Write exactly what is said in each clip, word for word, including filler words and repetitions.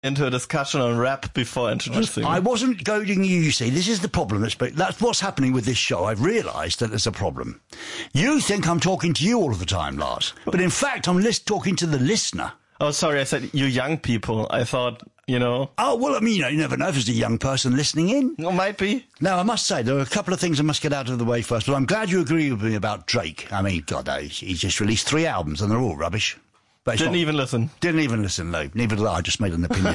into a discussion on rap before introducing. I wasn't goading you, you see. This is the problem. That's, that's what's happening with this show. I've realised that there's a problem. You think I'm talking to you all of the time, Lars. But in fact, I'm list- talking to the listener. Oh, sorry, I said you young people. I thought, you know... Oh, well, I mean, you know, you never know if there's a young person listening in. Well, might be. Now, I must say, there are a couple of things I must get out of the way first, but I'm glad you agree with me about Drake. I mean, God, he's just released three albums, and they're all rubbish. But didn't not, even listen. Didn't even listen, no. Neither did I. I just made an opinion.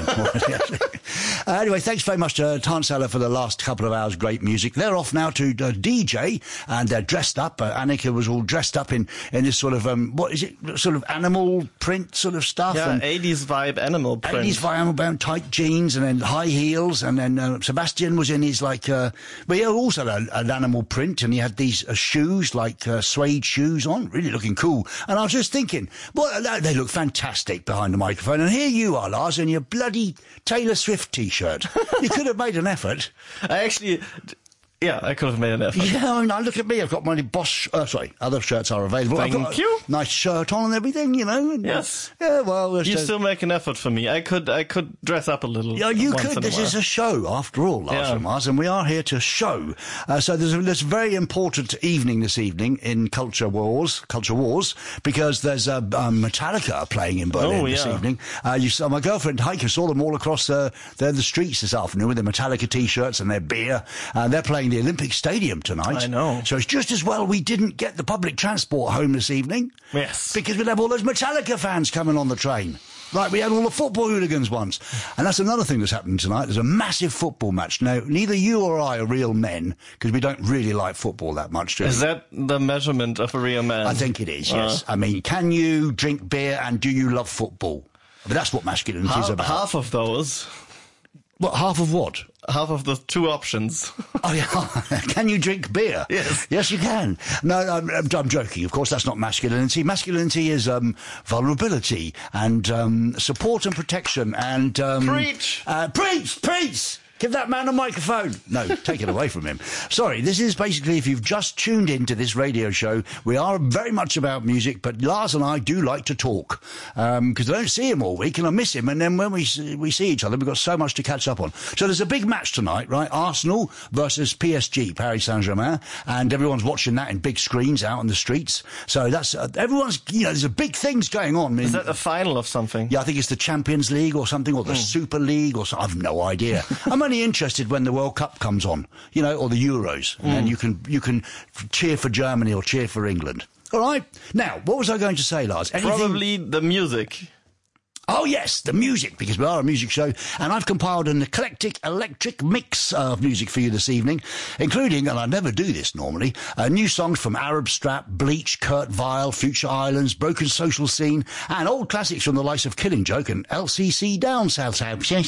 uh, anyway, thanks very much to uh, Tarnseller for the last couple of hours. Great music. They're off now to uh, D J, and they're dressed up. Uh, Annika was all dressed up in, in this sort of, um, what is it, sort of animal print sort of stuff. Yeah, and eighties vibe animal print. eighties vibe animal print, tight jeans, and then high heels, and then uh, Sebastian was in his, like, uh, but he had also an, an animal print, and he had these uh, shoes, like uh, suede shoes on, really looking cool. And I was just thinking, well, they look fantastic behind the microphone. And here you are, Lars, in your bloody Taylor Swift T-shirt. You could have made an effort. I actually... Yeah, I could have made an effort. Yeah, I mean, now look at me. I've got my Bosch... Uh, sorry, other shirts are available. Thank I've got you. A nice shirt on and everything, you know. And, yes. Uh, yeah, well... You just, still make an effort for me. I could I could dress up a little. Yeah, you once could. In This a is a show, after all, Lars yeah. and Mars, and we are here to show. Uh, so there's a this very important evening this evening in Culture Wars, Culture Wars, because there's uh, um, Metallica playing in Berlin oh, this yeah. evening. Uh, you saw my girlfriend Heike saw them all across uh, the, the streets this afternoon with their Metallica T-shirts and their beer. Uh, they're playing the Olympic Stadium tonight. I know. So it's just as well we didn't get the public transport home this evening. Yes. Because we'd have all those Metallica fans coming on the train. Like we had all the football hooligans once. And that's another thing that's happening tonight. There's a massive football match. Now, neither you or I are real men, because we don't really like football that much, do we? Is that the measurement of a real man? I think it is, yes. Uh, I mean, can you drink beer and do you love football? But that's what masculinity half, is about. Half of those. What, half of what? Half of the two options. Oh, yeah. Can you drink beer? Yes. Yes, you can. No, I'm, I'm joking. Of course, that's not masculinity. Masculinity is um, vulnerability and um, support and protection and... Um, preach! Uh, preach! Preach! Give that man a microphone. No, take it away from him. Sorry, this is basically, if you've just tuned into this radio show, we are very much about music, but Lars and I do like to talk, um, because I don't see him all week and I miss him, and then when we see, we see each other, we've got so much to catch up on. So there's a big match tonight, right? Arsenal versus P S G, Paris Saint-Germain, and everyone's watching that in big screens out on the streets. So that's, uh, everyone's, you know, there's a big things going on. I mean, is that a final of something? Yeah, I think it's the Champions League or something, or the mm. Super League or something. I've no idea. I'm only interested when the World Cup comes on, you know, or the Euros, and mm. then you can you can cheer for Germany or cheer for England. All right. Now, what was I going to say, Lars? Anything? Probably the music. Oh, yes, the music, because we are a music show, and I've compiled an eclectic electric mix of music for you this evening, including, and I never do this normally, uh, new songs from Arab Strap, Bleach, Kurt Vile, Future Islands, Broken Social Scene, and old classics from the likes of Killing Joke and L C C Down South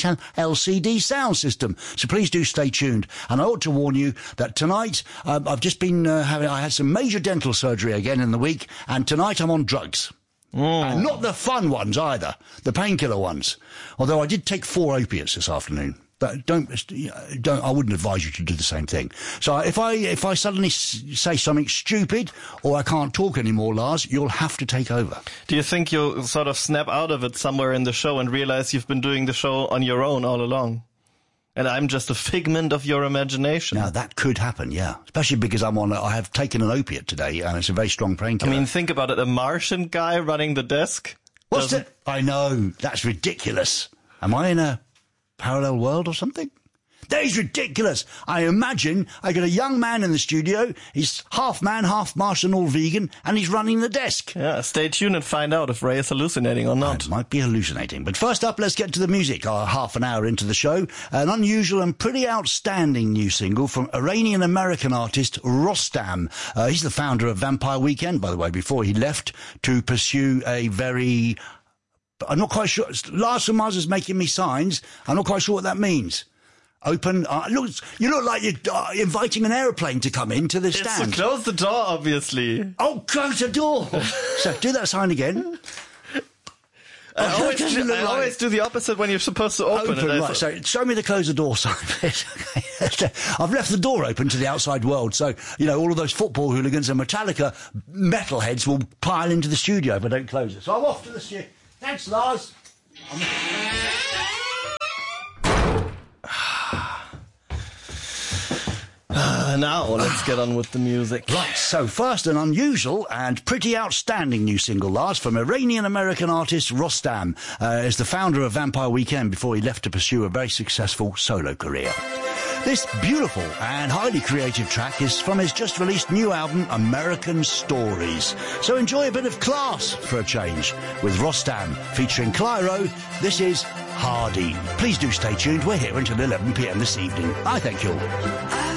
L C D Sound System. So please do stay tuned. And I ought to warn you that tonight, uh, I've just been uh, having, I had some major dental surgery again in the week, and tonight I'm on drugs. Mm. And not the fun ones either, the painkiller ones. Although I did take four opiates this afternoon. But don't, don't, I wouldn't advise you to do the same thing. So if I, if I suddenly s- say something stupid or I can't talk anymore, Lars, you'll have to take over. Do you think you'll sort of snap out of it somewhere in the show and realize you've been doing the show on your own all along? And I'm just a figment of your imagination. Now, that could happen, yeah. Especially because I'm on, I have taken an opiate today, and it's a very strong painkiller. I mean, think about it. A Martian guy running the desk. What's that? I know. That's ridiculous. Am I in a parallel world or something? That is ridiculous. I imagine I get a young man in the studio. He's half man, half Martian, all vegan, and he's running the desk. Yeah, stay tuned and find out if Ray is hallucinating or not. I might be hallucinating. But first up, let's get to the music. Uh, half an hour into the show, an unusual and pretty outstanding new single from Iranian-American artist Rostam. Uh, he's the founder of Vampire Weekend, by the way, before he left to pursue a very... I'm not quite sure. Lars from Mars is making me signs. I'm not quite sure what that means. Open. Uh, look, you look like you're uh, inviting an aeroplane to come into the stand. It's to close the door, obviously. Oh, close the door. So do that sign again. I, oh, always, do, I like... always do the opposite when you're supposed to open, open it. Right, so show me the close the door sign. I've left the door open to the outside world, so, you know, all of those football hooligans and Metallica metalheads will pile into the studio if I don't close it. So I'm off to the studio. Thanks, Lars. I'm And now let's get on with the music. Right, so first an unusual and pretty outstanding new single, Lars, from Iranian-American artist Rostam, uh, is the founder of Vampire Weekend before he left to pursue a very successful solo career. This beautiful and highly creative track is from his just-released new album, American Stories. So enjoy a bit of class for a change with Rostam featuring Clyro. This is Hardy. Please do stay tuned. We're here until eleven p m this evening. I thank you all.